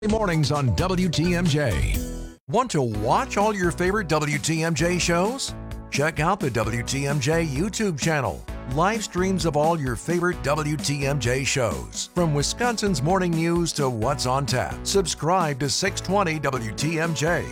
Mornings on WTMJ. Want to watch all your favorite WTMJ shows? Check out the WTMJ YouTube channel. Live streams of all your favorite WTMJ shows. From Wisconsin's morning news to what's on tap. Subscribe to 620 WTMJ.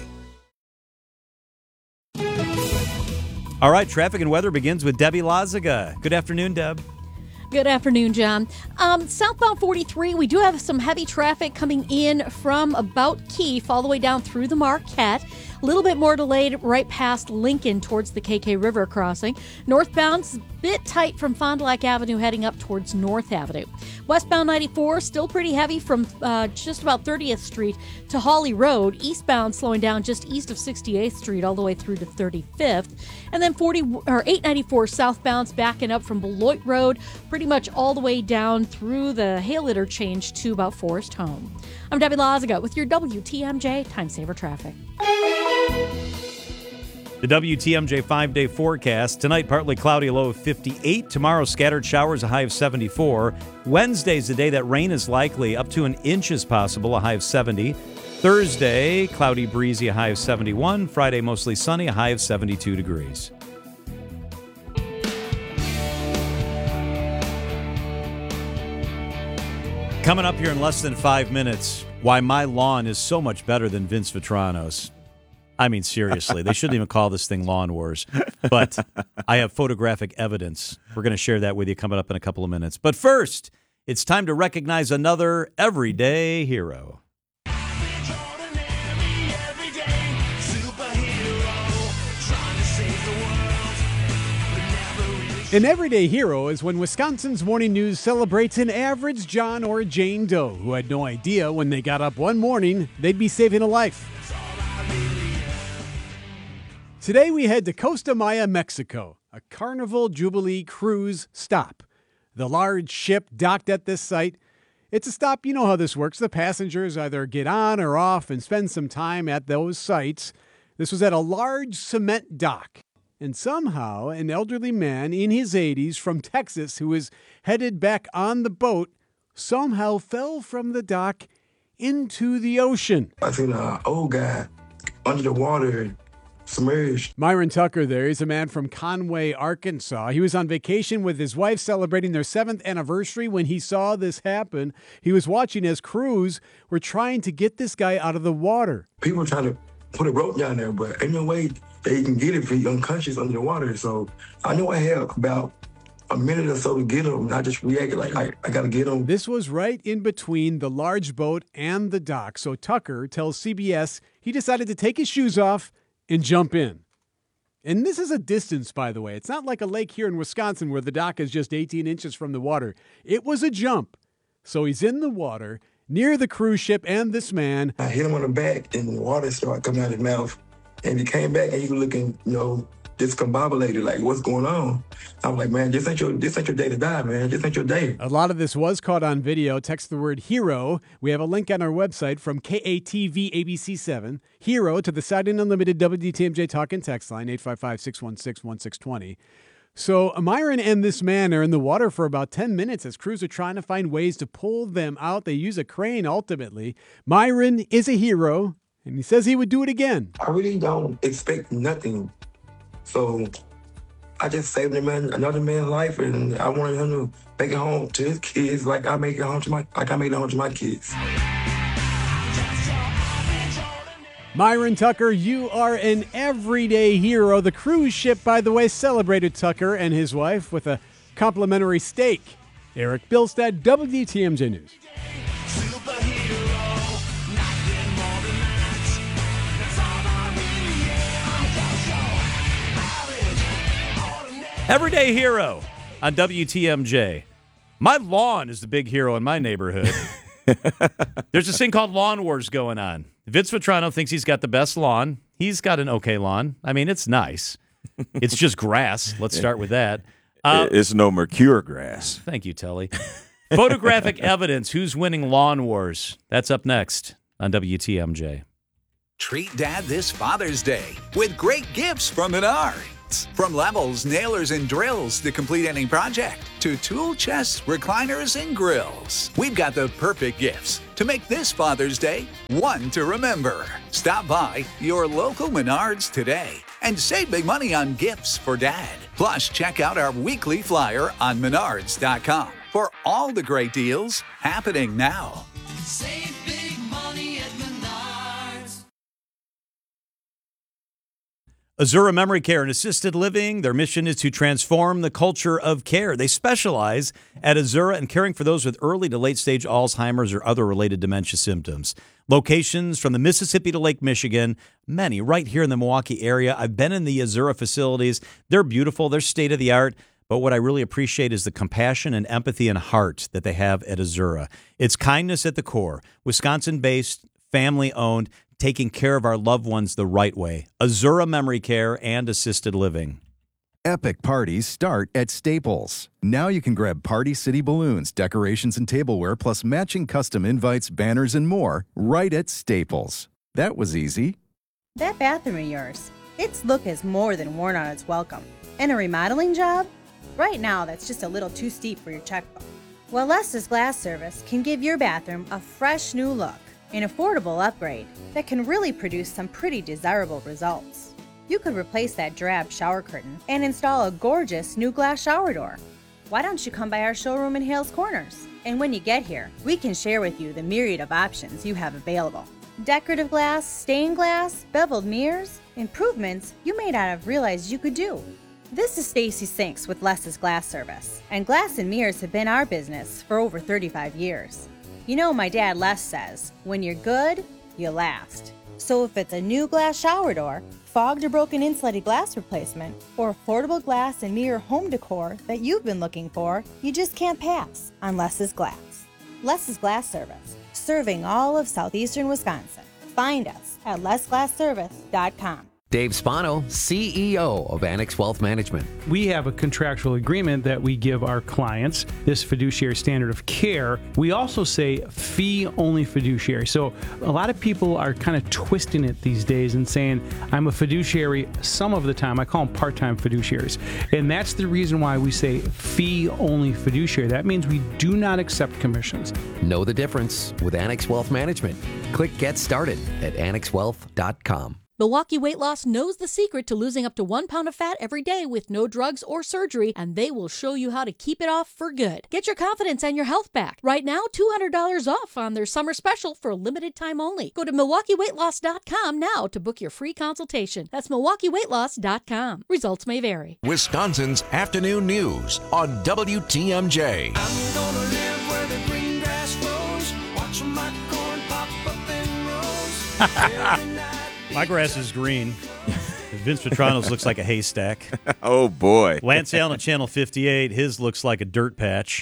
All right, traffic and weather begins with Debbie Lazaga. Good afternoon, Deb. Good afternoon, John. Southbound 43, we do have some heavy traffic coming in from about Keefe all the way down through the Marquette. A little bit more delayed right past Lincoln towards the KK River crossing. Northbound's a bit tight from Fond du Lac Avenue heading up towards North Avenue. Westbound 94, still pretty heavy from just about 30th Street to Hawley Road. Eastbound slowing down just east of 68th Street all the way through to 35th. And then 894 southbound's backing up from Beloit Road pretty much all the way down through the Hale interchange to about Forest Home. I'm Debbie Lazaga with your WTMJ Time Saver Traffic. The WTMJ 5-day forecast. Tonight, partly cloudy, a low of 58. Tomorrow, scattered showers, a high of 74. Wednesday's the day that rain is likely. Up to an inch is possible, a high of 70. Thursday, cloudy, breezy, a high of 71. Friday, mostly sunny, a high of 72 degrees. Coming up here in less than 5 minutes, why my lawn is so much better than Vince Vitrano's. I mean, seriously, they shouldn't even call this thing Lawn Wars. But I have photographic evidence. We're going to share that with you coming up in a couple of minutes. But first, it's time to recognize another everyday hero. An everyday hero is when Wisconsin's morning news celebrates an average John or Jane Doe who had no idea when they got up one morning they'd be saving a life. Today we head to Costa Maya, Mexico, a Carnival Jubilee cruise stop. The large ship docked at this site. It's a stop, you know how this works. The passengers either get on or off and spend some time at those sites. This was at a large cement dock. And somehow, an elderly man in his 80s from Texas who was headed back on the boat somehow fell from the dock into the ocean. I seen an old guy under the water, submerged. Myron Tucker there. He's a man from Conway, Arkansas. He was on vacation with his wife celebrating their 7th anniversary when he saw this happen. He was watching as crews were trying to get this guy out of the water. People were trying to put a rope down there, but ain't no way they can get it if he's unconscious under the water. So I knew I had about a minute or so to get him, and I just reacted like, I got to get him. This was right in between the large boat and the dock. So Tucker tells CBS he decided to take his shoes off and jump in. And this is a distance, by the way. It's not like a lake here in Wisconsin where the dock is just 18 inches from the water. It was a jump. So he's in the water near the cruise ship and this man. I hit him on the back, and the water started coming out of his mouth. And he came back, and he was looking, discombobulated, like, what's going on? I was like, man, this ain't your day to die, man. This ain't your day. A lot of this was caught on video. Text the word HERO. We have a link on our website from KATV ABC7. HERO to the Siding Unlimited WTMJ Talk and Text line, 855-616-1620. So Myron and this man are in the water for about 10 minutes as crews are trying to find ways to pull them out. They use a crane ultimately. Myron is a hero, and he says he would do it again. I really don't expect nothing. So I just saved another man's life, and I wanted him to make it home to his kids like I made it home to my kids. Myron Tucker, you are an everyday hero. The cruise ship, by the way, celebrated Tucker and his wife with a complimentary steak. Eric Bilstead, WTMJ News. Everyday hero on WTMJ. My lawn is the big hero in my neighborhood. There's this thing called Lawn Wars going on. Vince Vitrano thinks he's got the best lawn. He's got an okay lawn. I mean, it's nice. It's just grass. Let's start with that. It's no Mercure grass. Thank you, Telly. Photographic evidence. Who's winning Lawn Wars? That's up next on WTMJ. Treat Dad this Father's Day with great gifts from Menard. results. From levels, nailers, and drills to complete any project, to tool chests, recliners, and grills. We've got the perfect gifts to make this Father's Day one to remember. Stop by your local Menards today and save big money on gifts for Dad. Plus, check out our weekly flyer on menards.com for all the great deals happening now. Save big money at Menards. Azura Memory Care and Assisted Living, their mission is to transform the culture of care. They specialize at Azura in caring for those with early to late-stage Alzheimer's or other related dementia symptoms. Locations from the Mississippi to Lake Michigan, many right here in the Milwaukee area. I've been in the Azura facilities. They're beautiful. They're state-of-the-art. But what I really appreciate is the compassion and empathy and heart that they have at Azura. It's kindness at the core. Wisconsin-based, family-owned, taking care of our loved ones the right way. Azura Memory Care and Assisted Living. Epic parties start at Staples. Now you can grab Party City balloons, decorations, and tableware, plus matching custom invites, banners, and more right at Staples. That was easy. That bathroom of yours, its look is more than worn on its welcome. And a remodeling job? Right now, that's just a little too steep for your checkbook. Well, Lester's Glass Service can give your bathroom a fresh new look, an affordable upgrade that can really produce some pretty desirable results. You could replace that drab shower curtain and install a gorgeous new glass shower door. Why don't you come by our showroom in Hales Corners? And when you get here, we can share with you the myriad of options you have available. Decorative glass, stained glass, beveled mirrors, improvements you may not have realized you could do. This is Stacy Sinks with Les's Glass Service, and glass and mirrors have been our business for over 35 years. You know, my dad Les says, when you're good, you last. So if it's a new glass shower door, fogged or broken insulated glass replacement, or affordable glass and mirror home decor that you've been looking for, you just can't pass on Les's Glass. Les's Glass Service, serving all of southeastern Wisconsin. Find us at lesglassservice.com. Dave Spano, CEO of Annex Wealth Management. We have a contractual agreement that we give our clients, this fiduciary standard of care. We also say fee-only fiduciary. So a lot of people are kind of twisting it these days and saying, I'm a fiduciary some of the time. I call them part-time fiduciaries. And that's the reason why we say fee-only fiduciary. That means we do not accept commissions. Know the difference with Annex Wealth Management. Click Get Started at annexwealth.com. Milwaukee Weight Loss knows the secret to losing up to 1 pound of fat every day with no drugs or surgery, and they will show you how to keep it off for good. Get your confidence and your health back. Right now, $200 off on their summer special for a limited time only. Go to MilwaukeeWeightLoss.com now to book your free consultation. That's MilwaukeeWeightLoss.com. Results may vary. Wisconsin's afternoon news on WTMJ. I'm gonna live where the green grass grows, watch my corn pop up in rows. Every night. My grass is green. Vince Vitrano's looks like a haystack. Oh, boy. Lance Allen on Channel 58, his looks like a dirt patch.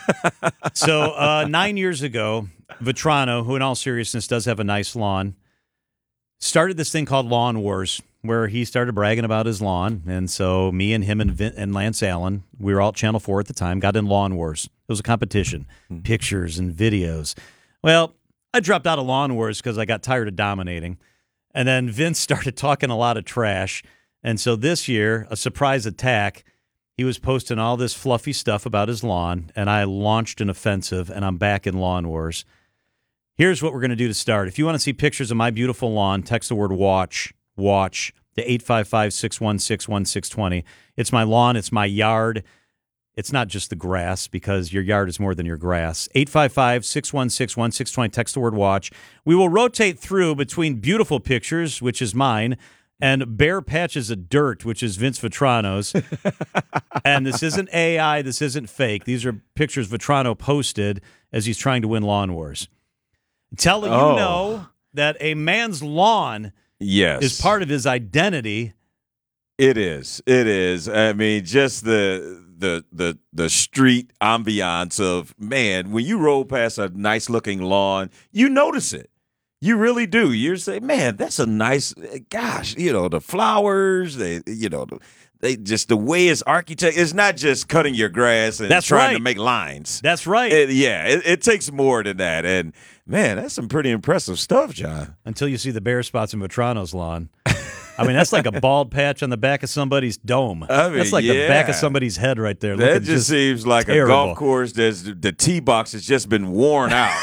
So 9 years ago, Vitrano, who in all seriousness does have a nice lawn, started this thing called Lawn Wars, where he started bragging about his lawn. And so me and him and Lance Allen, we were all at Channel 4 at the time, got in Lawn Wars. It was a competition, pictures and videos. Well, I dropped out of Lawn Wars because I got tired of dominating. And then Vince started talking a lot of trash. And so this year, a surprise attack, he was posting all this fluffy stuff about his lawn, and I launched an offensive, and I'm back in Lawn Wars. Here's what we're going to do to start. If you want to see pictures of my beautiful lawn, text the word watch to 855-616-1620. It's my lawn. It's my yard. It's not just the grass, because your yard is more than your grass. 855-616-1620. Text the word watch. We will rotate through between beautiful pictures, which is mine, and bare patches of dirt, which is Vince Vitrano's. And this isn't AI. This isn't fake. These are pictures Vitrano posted as he's trying to win Lawn Wars. Telling you know that a man's lawn is part of his identity. It is. It is. I mean, just the street ambiance of, man, when you roll past a nice looking lawn, you notice it. You really do. You say, man, that's a nice, gosh, the flowers, they just the way it's architect. It's not just cutting your grass and trying to make lines. That's right. It takes more than that. And man, that's some pretty impressive stuff, John. Until you see the bare spots in Vitrano's lawn. I mean, that's like a bald patch on the back of somebody's dome. I mean, that's like the back of yeah. somebody's head right there. That Looking just seems like terrible. a golf course that's the tee box has just been worn out.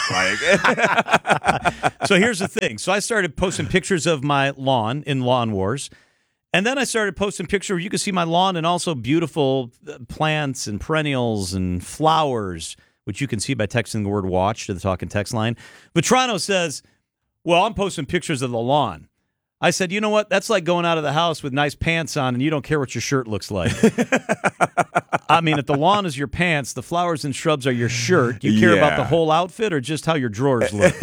So here's the thing. So I started posting pictures of my lawn in Lawn Wars. And then I started posting pictures where you can see my lawn and also beautiful plants and perennials and flowers, which you can see by texting the word watch to the talk and text line. Vetrano says, well, I'm posting pictures of the lawn. I said, you know what? That's like going out of the house with nice pants on and you don't care what your shirt looks like. I mean, if the lawn is your pants, the flowers and shrubs are your shirt. You care about the whole outfit or just how your drawers look?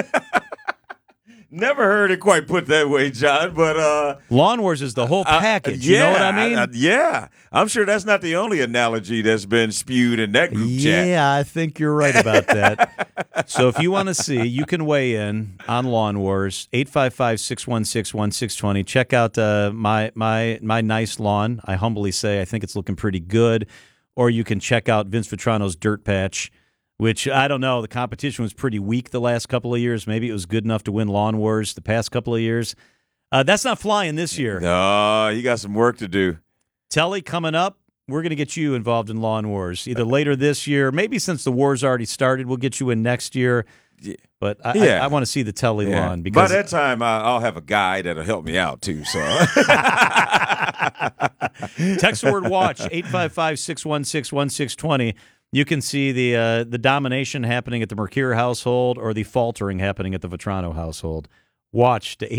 Never heard it quite put that way, John, but Lawn Wars is the whole package. You know what I mean? Yeah. I'm sure that's not the only analogy that's been spewed in that group chat. Yeah, I think you're right about that. So if you want to see, you can weigh in on Lawn Wars, 855-616-1620. Check out my nice lawn. I humbly say I think it's looking pretty good. Or you can check out Vince Vetrano's dirt patch, which I don't know. The competition was pretty weak the last couple of years. Maybe it was good enough to win Lawn Wars the past couple of years. That's not flying this year. No, you got some work to do. Telly, coming up, we're going to get you involved in Lawn Wars, either later this year, maybe since the war's already started, we'll get you in next year. But I want to see the Telly lawn. Because by that time, I'll have a guy that'll help me out, too. So text the word watch, 855-616-1620. You can see the domination happening at the Mercure household or the faltering happening at the Vetrano household. Watch to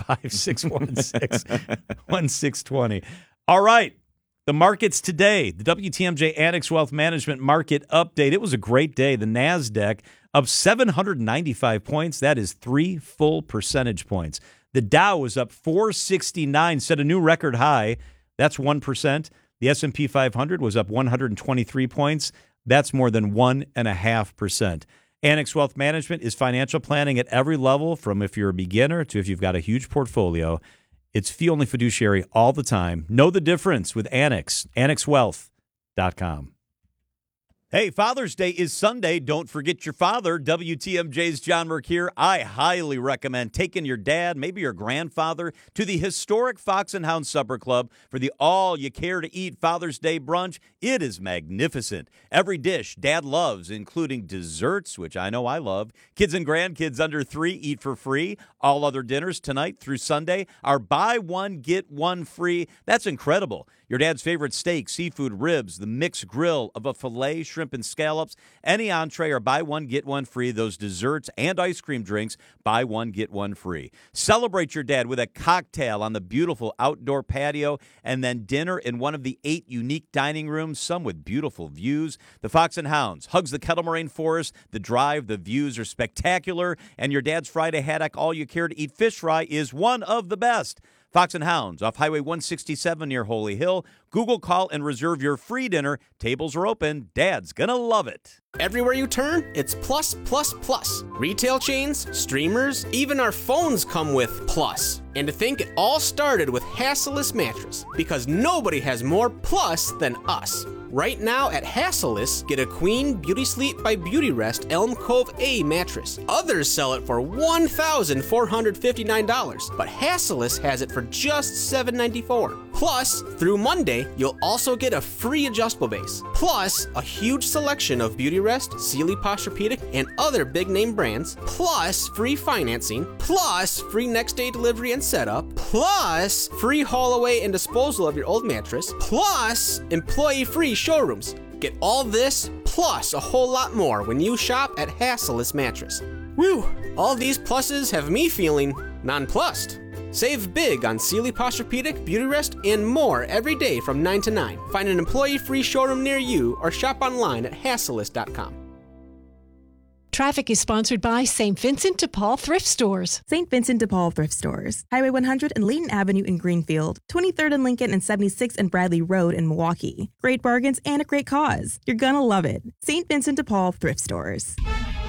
855-616-1620. All right. The markets today, the WTMJ Annex Wealth Management market update. It was a great day. The NASDAQ up 795 points. That is 3 full percentage points. The Dow was up 469, set a new record high. That's 1%. The S&P 500 was up 123 points. That's more than 1.5%. Annex Wealth Management is financial planning at every level, from if you're a beginner to if you've got a huge portfolio. It's fee-only fiduciary all the time. Know the difference with Annex, annexwealth.com. Hey, Father's Day is Sunday. Don't forget your father. WTMJ's John Mercure. I highly recommend taking your dad, maybe your grandfather, to the historic Fox and Hound Supper Club for the all-you-care-to-eat Father's Day brunch. It is magnificent. Every dish Dad loves, including desserts, which I know I love. Kids and grandkids under 3 eat for free. All other dinners tonight through Sunday are buy one, get one free. That's incredible. Your dad's favorite steak, seafood, ribs, the mixed grill of a filet, shrimp, and scallops. Any entree are buy one, get one free. Those desserts and ice cream drinks, buy one, get one free. Celebrate your dad with a cocktail on the beautiful outdoor patio and then dinner in one of the 8 unique dining rooms, some with beautiful views. The Fox and Hounds hugs the Kettle Moraine Forest. The drive, the views are spectacular. And your dad's Friday haddock, all you care to eat fish fry, is one of the best. Fox and Hounds off Highway 167 near Holy Hill. Google, call, and reserve your free dinner. Tables are open. Dad's going to love it. Everywhere you turn, it's plus, plus, plus. Retail chains, streamers, even our phones come with plus. And to think it all started with Hassellus Mattress, because nobody has more plus than us. Right now at Hassellus, get a Queen Beauty Sleep by Beautyrest Elm Cove A mattress. Others sell it for $1,459, but Hassellus has it for just $794. Plus, through Monday, you'll also get a free adjustable base. Plus, a huge selection of Beautyrest, Sealy Posturepedic, and other big-name brands. Plus, free financing. Plus, free next-day delivery and setup. Plus, free haul away and disposal of your old mattress. Plus, employee-free showrooms. Get all this, plus a whole lot more when you shop at Hassellus Mattress. Woo! All these pluses have me feeling nonplussed. Save big on Sealy Posturepedic, Beautyrest, and more every day from 9 to 9. Find an employee-free showroom near you or shop online at hassellus.com. Traffic is sponsored by St. Vincent de Paul Thrift Stores. St. Vincent de Paul Thrift Stores. Highway 100 and Layton Avenue in Greenfield. 23rd and Lincoln and 76th and Bradley Road in Milwaukee. Great bargains and a great cause. You're gonna love it. St. Vincent de Paul Thrift Stores.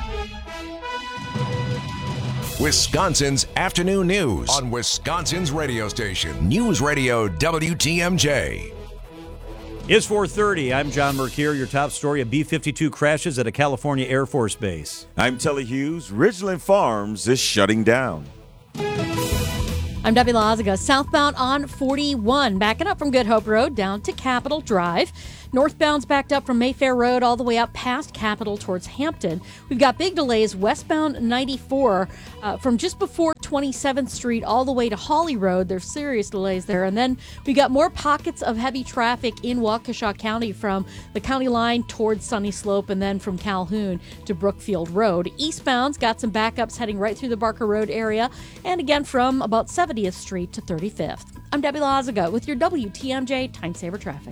Wisconsin's afternoon news on Wisconsin's radio station, News Radio WTMJ. It's 4:30. I'm John Mercure. Your top story, a B-52 crashes at a California Air Force base. I'm Telly Hughes. Ridgeland Farms is shutting down. I'm Debbie Lazaga. Southbound on 41, backing up from Good Hope Road down to Capitol Drive. Northbound's backed up from Mayfair Road all the way up past Capitol towards Hampton. We've got big delays westbound 94 from just before 27th Street all the way to Hawley Road. There's serious delays there. And then we got more pockets of heavy traffic in Waukesha County from the county line towards Sunny Slope and then from Calhoun to Brookfield Road. Eastbound's got some backups heading right through the Barker Road area and again from about 70th Street to 35th. I'm Debbie Lazaga with your WTMJ Time Saver Traffic.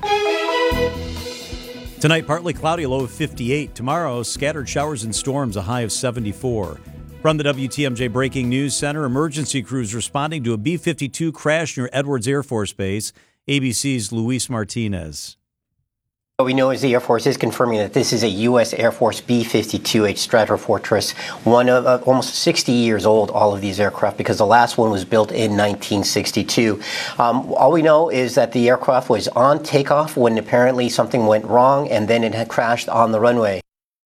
Tonight, partly cloudy, a low of 58. Tomorrow, scattered showers and storms, a high of 74. From the WTMJ Breaking News Center, emergency crews responding to a B-52 crash near Edwards Air Force Base. ABC's Luis Martinez. What we know is the Air Force is confirming that this is a U.S. Air Force B-52H Stratofortress, one of almost 60 years old, all of these aircraft, because the last one was built in 1962. All we know is that the aircraft was on takeoff when apparently something went wrong, and then it had crashed on the runway.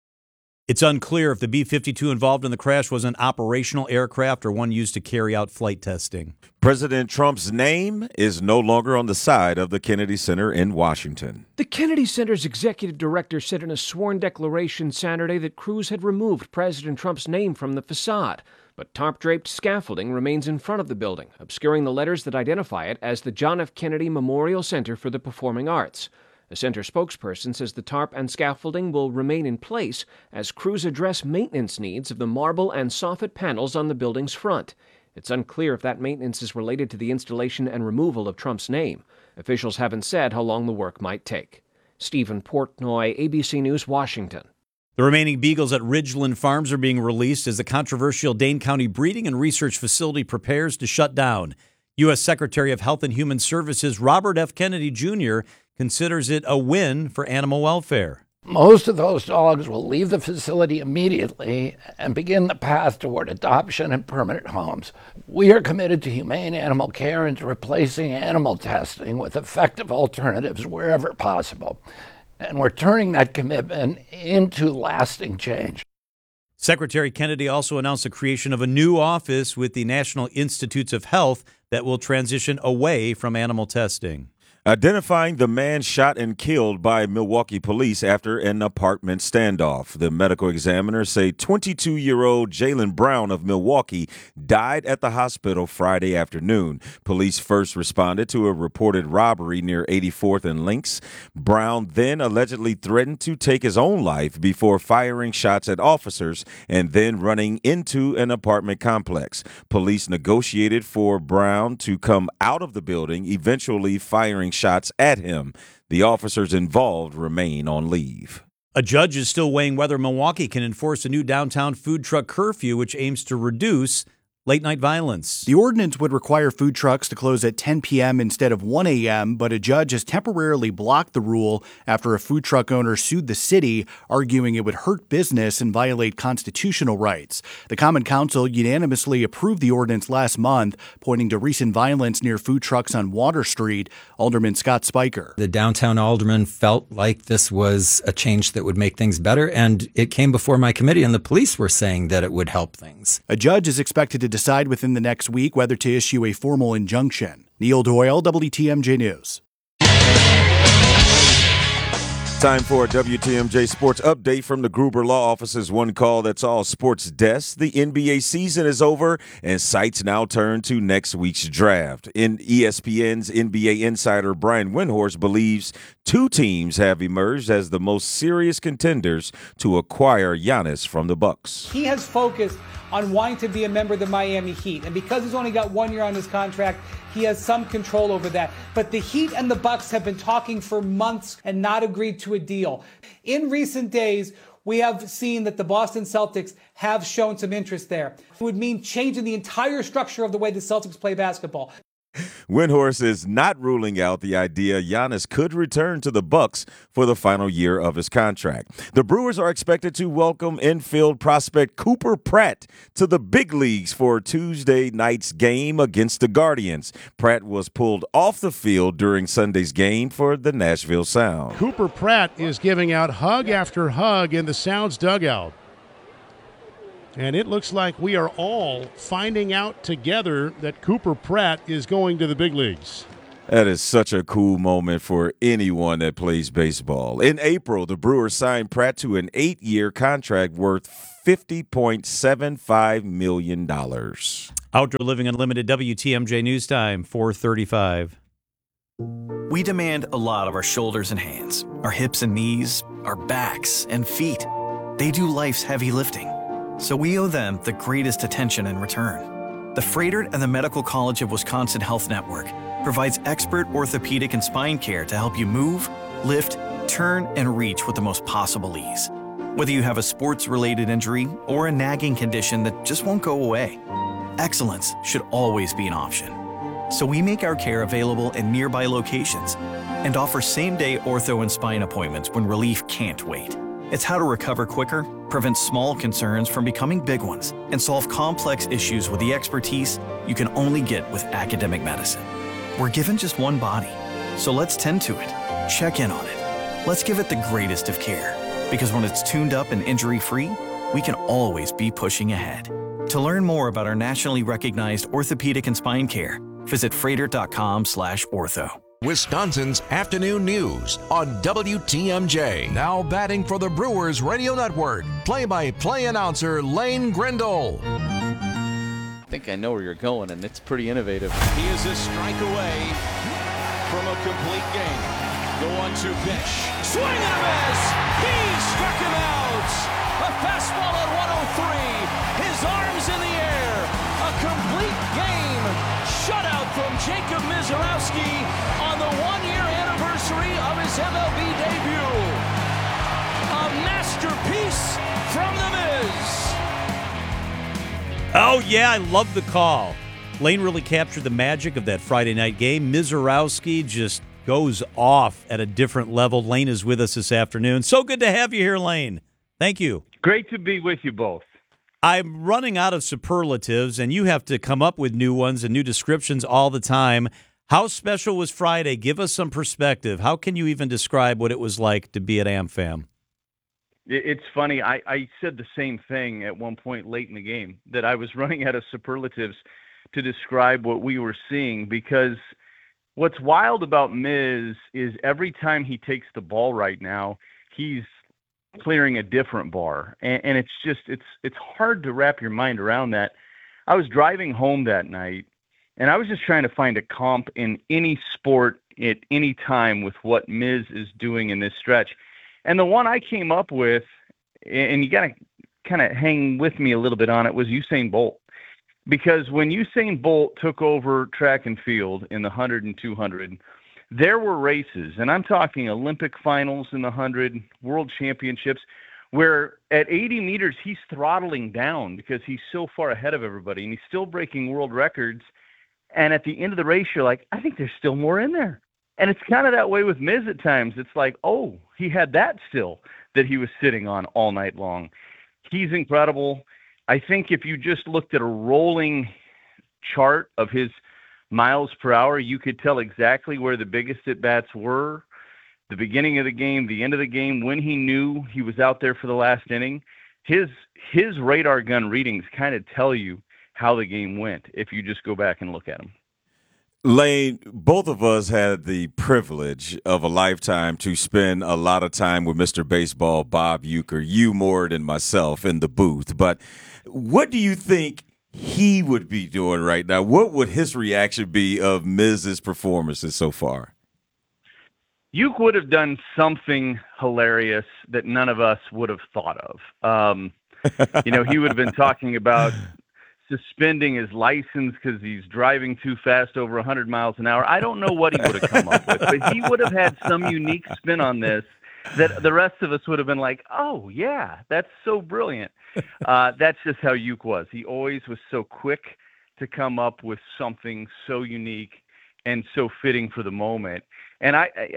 It's unclear if the B-52 involved in the crash was an operational aircraft or one used to carry out flight testing. President Trump's name is no longer on the side of the Kennedy Center in Washington. The Kennedy Center's executive director said in a sworn declaration Saturday that crews had removed President Trump's name from the facade. But tarp-draped scaffolding remains in front of the building, obscuring the letters that identify it as the John F. Kennedy Memorial Center for the Performing Arts. A center spokesperson says the tarp and scaffolding will remain in place as crews address maintenance needs of the marble and soffit panels on the building's front. It's unclear if that maintenance is related to the installation and removal of Trump's name. Officials haven't said how long the work might take. Stephen Portnoy, ABC News, Washington. The remaining beagles at Ridgeland Farms are being released as the controversial Dane County Breeding and Research Facility prepares to shut down. U.S. Secretary of Health and Human Services Robert F. Kennedy Jr. considers it a win for animal welfare. Most of those dogs will leave the facility immediately and begin the path toward adoption and permanent homes. We are committed to humane animal care and to replacing animal testing with effective alternatives wherever possible. And we're turning that commitment into lasting change. Secretary Kennedy also announced the creation of a new office with the National Institutes of Health that will transition away from animal testing. Identifying the man shot and killed by Milwaukee police after an apartment standoff. The medical examiners say 22-year-old Jaylen Brown of Milwaukee died at the hospital Friday afternoon. Police first responded to a reported robbery near 84th and Lynx. Brown then allegedly threatened to take his own life before firing shots at officers and then running into an apartment complex. Police negotiated for Brown to come out of the building, eventually firing shots at him. The officers involved remain on leave. A judge is still weighing whether Milwaukee can enforce a new downtown food truck curfew, which aims to reduce late-night violence. The ordinance would require food trucks to close at 10 p.m. instead of 1 a.m., but a judge has temporarily blocked the rule after a food truck owner sued the city, arguing it would hurt business and violate constitutional rights. The Common Council unanimously approved the ordinance last month, pointing to recent violence near food trucks on Water Street. Alderman Scott Spiker. The downtown alderman felt like this was a change that would make things better, and it came before my committee, and the police were saying that it would help things. A judge is expected to decide within the next week whether to issue a formal injunction. Neil Doyle, WTMJ News. Time for a WTMJ Sports update from the Gruber Law Office's One Call That's All Sports Desk. The NBA season is over, and sights now turn to next week's draft. In ESPN's NBA insider Brian Windhorst believes two teams have emerged as the most serious contenders to acquire Giannis from the Bucks. He has focused on wanting to be a member of the Miami Heat, and because he's only got 1 year on his contract, he has some control over that. But the Heat and the Bucks have been talking for months and not agreed to a deal. In recent days, we have seen that the Boston Celtics have shown some interest there. It would mean changing the entire structure of the way the Celtics play basketball. Windhorst is not ruling out the idea Giannis could return to the Bucks for the final year of his contract. The Brewers are expected to welcome infield prospect Cooper Pratt to the big leagues for Tuesday night's game against the Guardians. Pratt was pulled off the field during Sunday's game for the Nashville Sound. Cooper Pratt is giving out hug after hug in the Sound's dugout. And it looks like we are all finding out together that Cooper Pratt is going to the big leagues. That is such a cool moment for anyone that plays baseball. In April, the Brewers signed Pratt to an 8-year contract worth $50.75 million. Outdoor Living Unlimited, WTMJ News Time, 4:35. We demand a lot of our shoulders and hands, our hips and knees, our backs and feet. They do life's heavy lifting, so we owe them the greatest attention in return. The Froedtert and the Medical College of Wisconsin Health Network provides expert orthopedic and spine care to help you move, lift, turn, and reach with the most possible ease. Whether you have a sports-related injury or a nagging condition that just won't go away, excellence should always be an option. So we make our care available in nearby locations and offer same-day ortho and spine appointments when relief can't wait. It's how to recover quicker, prevent small concerns from becoming big ones, and solve complex issues with the expertise you can only get with academic medicine. We're given just one body, so let's tend to it, check in on it. Let's give it the greatest of care, because when it's tuned up and injury-free, we can always be pushing ahead. To learn more about our nationally recognized orthopedic and spine care, visit Froedtert.com/ortho. Wisconsin's afternoon news on WTMJ. Now batting for the Brewers Radio Network, play-by-play announcer Lane Grindle. I think I know where you're going, and it's pretty innovative. He is a strike away from a complete game. The 1-2 pitch. Swing and a miss! He struck him out! A fastball at 103. His arms in the air. A complete game. Shutout from Jacob Mizorowski on the 1-year anniversary of his MLB debut. A masterpiece from the Miz. Oh, yeah, I love the call. Lane really captured the magic of that Friday night game. Mizorowski just goes off at a different level. Lane is with us this afternoon. So good to have you here, Lane. Thank you. Great to be with you both. I'm running out of superlatives, and you have to come up with new ones and new descriptions all the time. How special was Friday? Give us some perspective. How can you even describe what it was like to be at AmFam? It's funny. I said the same thing at one point late in the game, that I was running out of superlatives to describe what we were seeing, because what's wild about Miz is every time he takes the ball right now, he's clearing a different bar. And it's just, it's hard to wrap your mind around that. I was driving home that night, and I was just trying to find a comp in any sport at any time with what Miz is doing in this stretch. And the one I came up with, and you got to kind of hang with me a little bit on it, was Usain Bolt. Because when Usain Bolt took over track and field in the 100 and 200, there were races, and I'm talking Olympic finals in the 100, world championships, where at 80 meters, he's throttling down because he's so far ahead of everybody, and he's still breaking world records. And at the end of the race, you're like, I think there's still more in there. And it's kind of that way with Miz at times. It's like, oh, he had that still that he was sitting on all night long. He's incredible. I think if you just looked at a rolling chart of his miles per hour, you could tell exactly where the biggest at-bats were, the beginning of the game, the end of the game, when he knew he was out there for the last inning. His radar gun readings kind of tell you how the game went if you just go back and look at them. Lane, both of us had the privilege of a lifetime to spend a lot of time with Mr. Baseball, Bob Uecker, you more than myself in the booth. But what do you think he would be doing right now? What would his reaction be of Miz's performances so far? Uecker would have done something hilarious that none of us would have thought of. He would have been talking about suspending his license because he's driving too fast over 100 miles an hour. I don't know what he would have come up with, but he would have had some unique spin on this that the rest of us would have been like, oh, yeah, that's so brilliant. That's just how Uecker was. He always was so quick to come up with something so unique and so fitting for the moment. And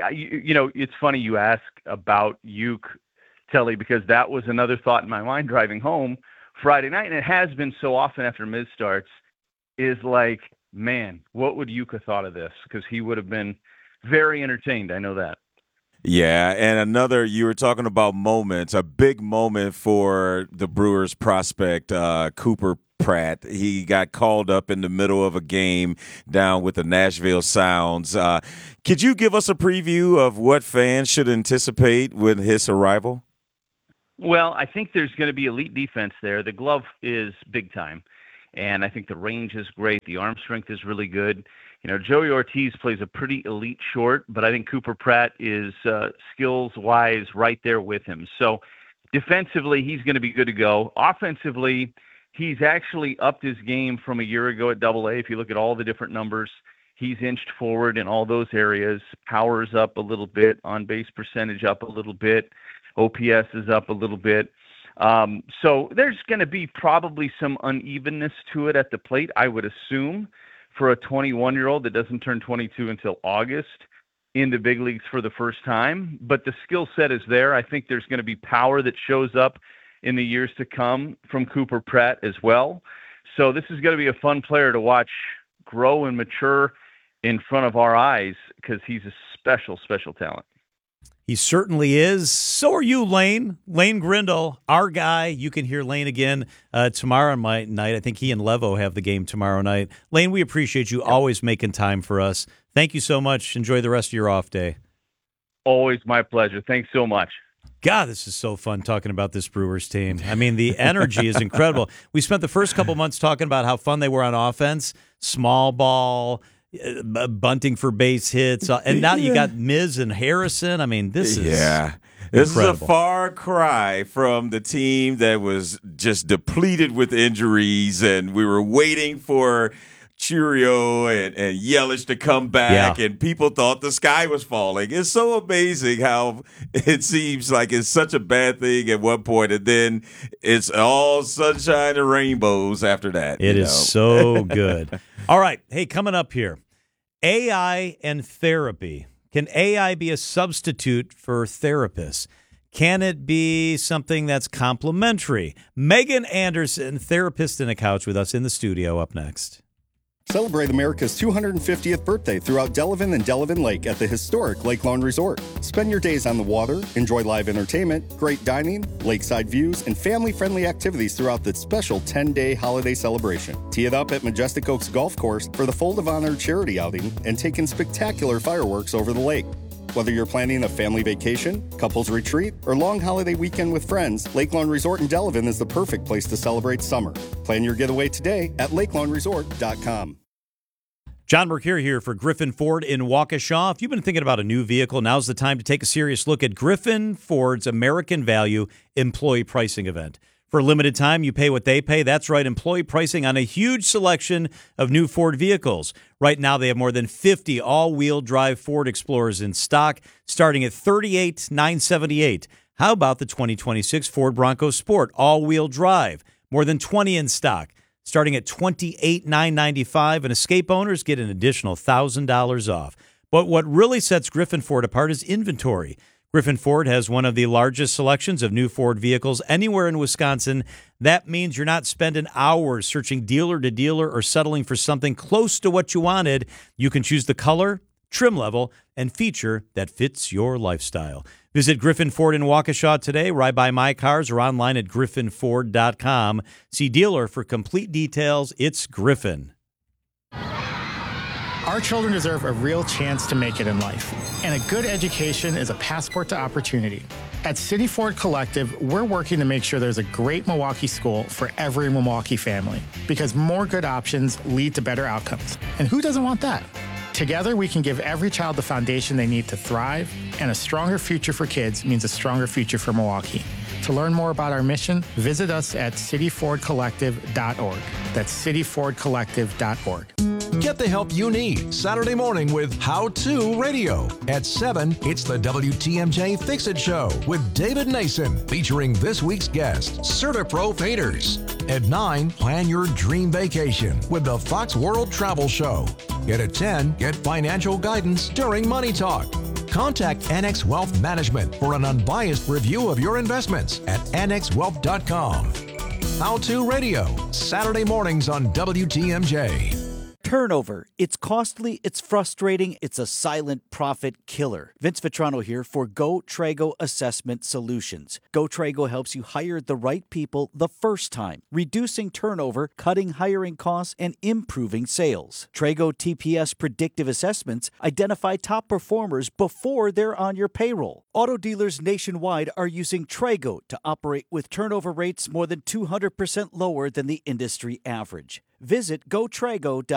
it's funny you ask about Uecker, Telly, because that was another thought in my mind driving home Friday night, and it has been so often after Miz starts, is like, man, what would Uecker thought of this? Because he would have been very entertained. I know that. Yeah, and another, you were talking about moments, a big moment for the Brewers prospect, Cooper Pratt. He got called up in the middle of a game down with the Nashville Sounds. Could you give us a preview of what fans should anticipate with his arrival? Well, I think there's going to be elite defense there. The glove is big time, and I think the range is great. The arm strength is really good. You know, Joey Ortiz plays a pretty elite short, but I think Cooper Pratt is skills-wise right there with him. So defensively, he's going to be good to go. Offensively, he's actually upped his game from a year ago at Double-A. If you look at all the different numbers, he's inched forward in all those areas. Power's up a little bit, on-base percentage up a little bit, OPS is up a little bit. So there's going to be probably some unevenness to it at the plate, I would assume, for a 21-year-old that doesn't turn 22 until August in the big leagues for the first time. But the skill set is there. I think there's going to be power that shows up in the years to come from Cooper Pratt as well. So this is going to be a fun player to watch grow and mature in front of our eyes because he's a special, special talent. He certainly is. So are you, Lane. Lane Grindle, our guy. You can hear Lane again tomorrow night. I think he and Levo have the game tomorrow night. Lane, we appreciate you always making time for us. Thank you so much. Enjoy the rest of your off day. Always my pleasure. Thanks so much. God, this is so fun talking about this Brewers team. I mean, the energy is incredible. We spent the first couple months talking about how fun they were on offense, small ball, bunting for base hits, and now you got Miz and Harrison. I mean, this is This is a far cry from the team that was just depleted with injuries, and we were waiting for Churio and Yelich to come back, and people thought the sky was falling. It's so amazing how it seems like it's such a bad thing at one point, and then it's all sunshine and rainbows after that. It is so good. All right. Hey, coming up here, AI and therapy. Can AI be a substitute for therapists? Can it be something that's complementary? Megan Anderson, therapist in a couch with us in the studio, up next. Celebrate America's 250th birthday throughout Delavan and Delavan Lake at the historic Lake Lawn Resort. Spend your days on the water, enjoy live entertainment, great dining, lakeside views, and family-friendly activities throughout the special 10-day holiday celebration. Tee it up at Majestic Oaks Golf Course for the Fold of Honor charity outing and take in spectacular fireworks over the lake. Whether you're planning a family vacation, couples retreat, or long holiday weekend with friends, Lake Lawn Resort in Delavan is the perfect place to celebrate summer. Plan your getaway today at lakelawnresort.com. John Mercure here for Griffin Ford in Waukesha. If you've been thinking about a new vehicle, now's the time to take a serious look at Griffin Ford's American Value Employee Pricing Event. For a limited time, you pay what they pay. That's right, employee pricing on a huge selection of new Ford vehicles. Right now, they have more than 50 all-wheel drive Ford Explorers in stock, starting at $38,978. How about the 2026 Ford Bronco Sport all-wheel drive? More than 20 in stock, starting at $28,995, and Escape owners get an additional $1,000 off. But what really sets Griffin Ford apart is inventory. Griffin Ford has one of the largest selections of new Ford vehicles anywhere in Wisconsin. That means you're not spending hours searching dealer to dealer or settling for something close to what you wanted. You can choose the color, trim level, and feature that fits your lifestyle. Visit Griffin Ford in Waukesha today, right by My Cars, or online at griffinford.com. See dealer for complete details. It's Griffin. Our children deserve a real chance to make it in life, and a good education is a passport to opportunity. At City Ford Collective, we're working to make sure there's a great Milwaukee school for every Milwaukee family, because more good options lead to better outcomes. And who doesn't want that? Together, we can give every child the foundation they need to thrive, and a stronger future for kids means a stronger future for Milwaukee. To learn more about our mission, visit us at cityfordcollective.org. That's cityfordcollective.org. Get the help you need Saturday morning with How To Radio. At 7, it's the WTMJ Fix-It Show with David Nason, featuring this week's guest, CertaPro Painters. At 9, plan your dream vacation with the Fox World Travel Show. And at 10, get financial guidance during Money Talk. Contact Annex Wealth Management for an unbiased review of your investments at annexwealth.com. How To Radio, Saturday mornings on WTMJ. Turnover. It's costly, it's frustrating, it's a silent profit killer. Vince Vitrano here for GoTrago Assessment Solutions. GoTrago helps you hire the right people the first time, reducing turnover, cutting hiring costs, and improving sales. Trago TPS predictive assessments identify top performers before they're on your payroll. Auto dealers nationwide are using Trago to operate with turnover rates more than 200% lower than the industry average. Visit GoTrago.com